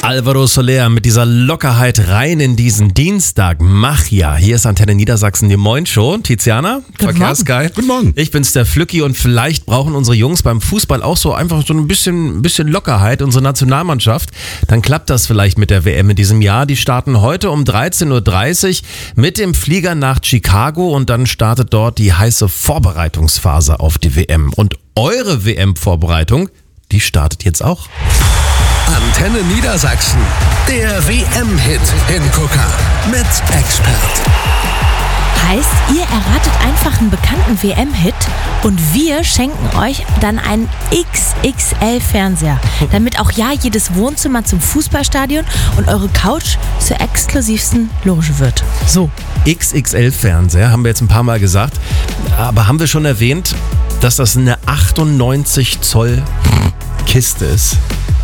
Alvaro Soler mit dieser Lockerheit rein in diesen Dienstag. Mach ja. Hier ist Antenne Niedersachsen, die Moin-Show. Tiziana, Verkehrsgeil. Guten Morgen. Ich bin's, der Flücki, und vielleicht brauchen unsere Jungs beim Fußball auch so einfach so ein bisschen Lockerheit, unsere Nationalmannschaft. Dann klappt das vielleicht mit der WM in diesem Jahr. Die starten heute um 13.30 Uhr mit dem Flieger nach Chicago und dann startet dort die heiße Vorbereitungsphase auf die WM. Und eure WM-Vorbereitung, die startet jetzt auch. Antenne Niedersachsen, der WM-Hit Hingucker mit Expert. Heißt, ihr erratet einfach einen bekannten WM-Hit und wir schenken euch dann einen XXL-Fernseher, damit auch ja jedes Wohnzimmer zum Fußballstadion und eure Couch zur exklusivsten Loge wird. So. XXL-Fernseher, haben wir jetzt ein paar Mal gesagt, aber haben wir schon erwähnt, dass das eine 98 Zoll Kiste ist?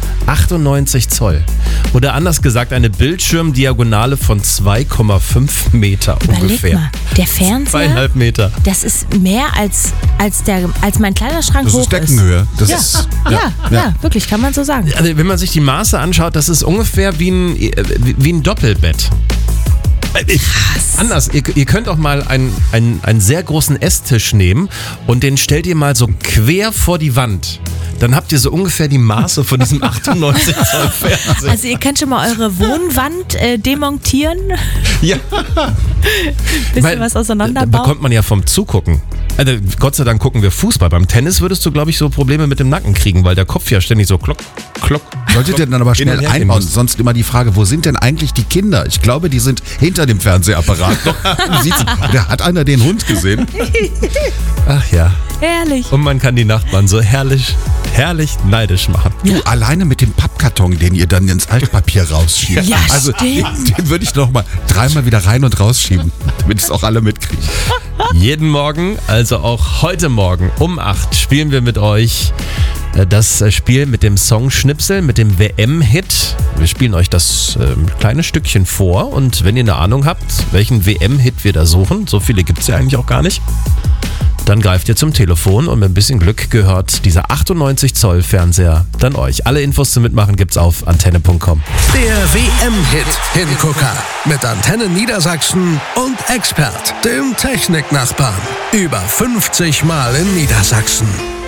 98 Zoll. Oder anders gesagt, eine Bildschirmdiagonale von 2,5 Meter ungefähr. Überleg mal, der Fernseher, 2,5 Meter. das ist mehr als mein Kleiderschrank Das hoch ist Deckenhöhe. Das Ja. ist, Ja, wirklich, kann man so sagen. Also, wenn man sich die Maße anschaut, das ist ungefähr wie ein Doppelbett. Anders, ihr könnt auch mal einen sehr großen Esstisch nehmen und den stellt ihr mal so quer vor die Wand. Dann habt ihr so ungefähr die Maße von diesem 98 Zoll Fernseher. Also ihr könnt schon mal eure Wohnwand demontieren, Ja. bisschen was Da auseinanderbauen. bekommt man ja vom Zugucken. Also Gott sei Dank gucken wir Fußball. Beim Tennis würdest du, glaube ich, so Probleme mit dem Nacken kriegen, weil der Kopf ja ständig so klock. solltet ihr dann aber Hin und schnell her gehen einbauen. muss. Sonst immer die Frage, wo sind denn eigentlich die Kinder? Ich glaube, die sind hinter dem Fernsehapparat. Da hat einer den Hund gesehen. Ach ja. Herrlich. Und man kann die Nachbarn so herrlich neidisch machen. Du, alleine mit dem Pappkarton, den ihr dann ins Altpapier rausschiebt. Ja, also stimmt. den würde ich noch mal dreimal wieder rein und rausschieben, damit es auch alle mitkriegen. Jeden Morgen, also auch heute Morgen um 8 spielen wir mit euch das Spiel mit dem Song Schnipsel, mit dem WM-Hit. Wir spielen euch das kleine Stückchen vor und wenn ihr eine Ahnung habt, welchen WM-Hit wir da suchen, so viele gibt es ja eigentlich auch gar nicht, dann greift ihr zum Telefon und mit ein bisschen Glück gehört dieser 98 Zoll Fernseher dann euch. Alle Infos zum Mitmachen gibt's auf antenne.com. Der WM-Hit Hingucker mit Antenne Niedersachsen und Expert, dem Techniknachbarn. Über 50 Mal in Niedersachsen.